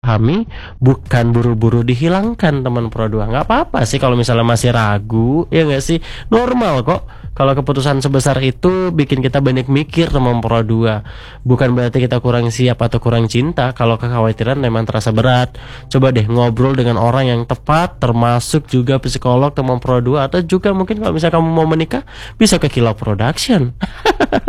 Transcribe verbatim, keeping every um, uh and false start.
Pahami, bukan buru-buru dihilangkan teman Pro dua. Nggak apa-apa sih kalau misalnya masih ragu, ya nggak sih? Normal kok. Kalau keputusan sebesar itu bikin kita banyak mikir teman Pro dua. Bukan berarti kita kurang siap atau kurang cinta. Kalau kekhawatiran memang terasa berat, coba deh ngobrol dengan orang yang tepat, termasuk juga psikolog teman Pro dua. Atau juga mungkin kalau misalnya kamu mau menikah, bisa ke Kilau Production.